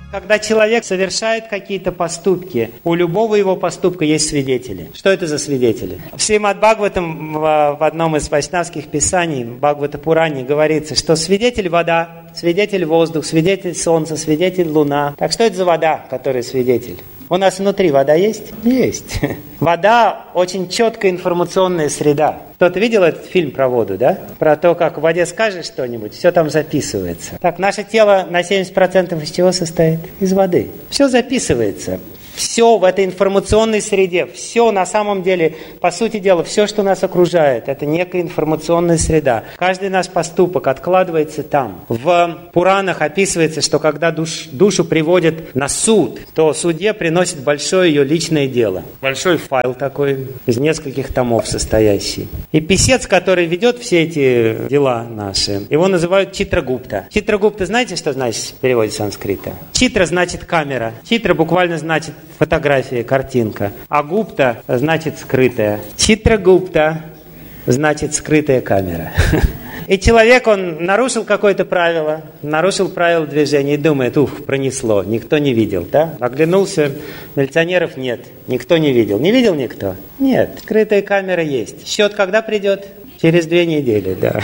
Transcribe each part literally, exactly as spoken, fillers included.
Когда человек совершает какие-то поступки, у любого его поступка есть свидетели. Что это за свидетели? В Шримад Бхагаватам, в одном из вайшнавских писаний, в Бхагавата Пуране, говорится, что свидетель вода, свидетель воздух, свидетель солнца, свидетель луна. Так что это за вода, которая свидетель? У нас внутри вода есть? Есть. Вода очень четкая информационная среда. Кто-то видел этот фильм про воду, да? Про то, как в воде скажешь что-нибудь, все там записывается. Так, наше тело на семьдесят процентов из чего состоит? Из воды. Все записывается. Все в этой информационной среде, все на самом деле, по сути дела, все, что нас окружает, это некая информационная среда. Каждый наш поступок откладывается там. В Пуранах описывается, что когда душ, душу приводят на суд, то судье приносит большое ее личное дело. Большой файл такой, из нескольких томов состоящий. И писец, который ведет все эти дела наши, его называют Читрагупта. Читрагупта, знаете, что значит в переводе с санскрита? Читра значит камера. Читра буквально значит фотография, картинка. А гупта значит скрытая. Читрагупта значит скрытая камера. И человек, он нарушил какое-то правило, нарушил правила движения и думает, ух, пронесло, никто не видел, да? Оглянулся, милиционеров нет, никто не видел. Не видел никто? Нет, скрытая камера есть. Счет когда придет? Через две недели, да.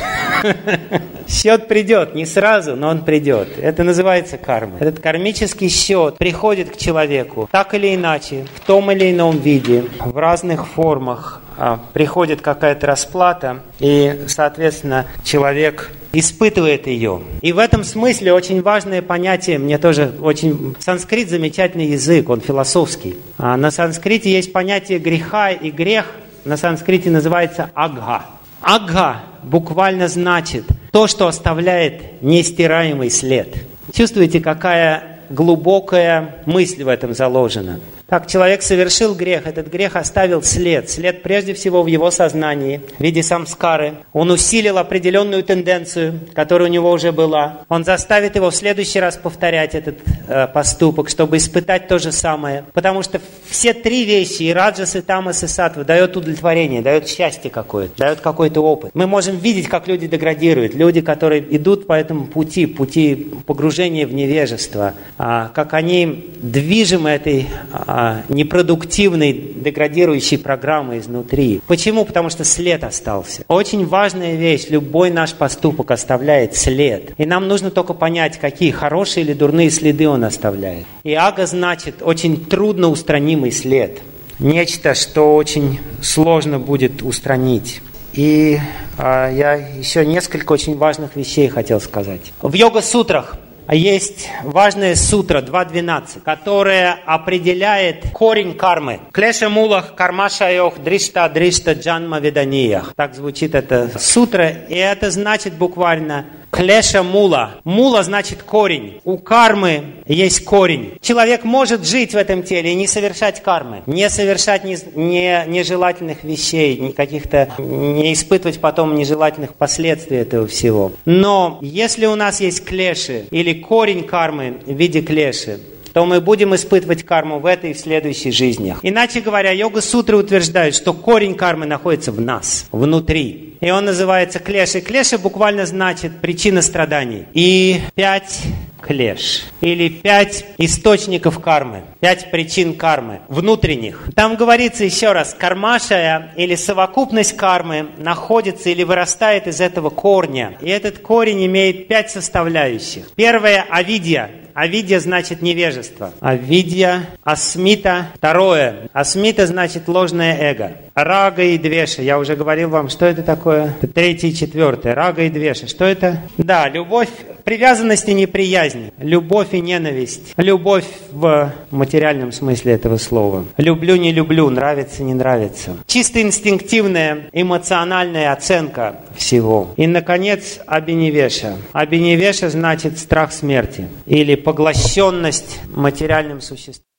Счет придет, не сразу, но он придет. Это называется карма. Этот кармический счет приходит к человеку так или иначе, в том или ином виде, в разных формах. А, приходит какая-то расплата, и, соответственно, человек испытывает ее. И в этом смысле очень важное понятие, мне тоже очень... Санскрит замечательный язык, он философский. А на санскрите есть понятие греха, и грех на санскрите называется агха. Агха буквально значит то, что оставляет нестираемый след. Чувствуете, какая глубокая мысль в этом заложена? Так, человек совершил грех, этот грех оставил след. След прежде всего в его сознании, в виде самскары. Он усилил определенную тенденцию, которая у него уже была. Он заставит его в следующий раз повторять этот э, поступок, чтобы испытать то же самое. Потому что все три вещи, и раджас, и тамас, и саттва, дают удовлетворение, дают счастье какое-то, дают какой-то опыт. Мы можем видеть, как люди деградируют. Люди, которые идут по этому пути, пути погружения в невежество, а, как они движимы этой... А, непродуктивной, деградирующей программы изнутри. Почему? Потому что след остался. Очень важная вещь. Любой наш поступок оставляет след. И нам нужно только понять, какие хорошие или дурные следы он оставляет. И ага значит очень трудно устранимый след. Нечто, что очень сложно будет устранить. И а, я еще несколько очень важных вещей хотел сказать. В йога-сутрах есть важная сутра два двенадцать, которая определяет корень кармы. Клеша мулах кармашайох дришта дришта джанма веданиях. Так звучит эта сутра, и это значит буквально клеша мула. Мула значит корень. У кармы есть корень. Человек может жить в этом теле и не совершать кармы, не совершать не, не, нежелательных вещей, не каких-то, не испытывать потом нежелательных последствий этого всего. Но если у нас есть клеши или корень кармы в виде клеши, то мы будем испытывать карму в этой и в следующей жизнях. Иначе говоря, йога-сутры утверждают, что корень кармы находится в нас, внутри. И он называется клеши. Клеши буквально значит причина страданий. И пять клеш, или пять источников кармы, пять причин кармы, внутренних. Там говорится еще раз, кармашая или совокупность кармы находится или вырастает из этого корня. И этот корень имеет пять составляющих. Первое – авидья. Авидья значит невежество. Авидья, асмита. Второе. Асмита значит ложное эго. Рага и двеша. Я уже говорил вам, что это такое. Третье и четвертое. Рага и двеша. Что это? Да, любовь, привязанность и неприязнь. Любовь и ненависть. Любовь в материальном смысле этого слова. Люблю, не люблю, нравится, не нравится. Чисто инстинктивная, эмоциональная оценка всего. И, наконец, абинивеша. Абинивеша значит страх смерти. Или поглощенность материальным существом.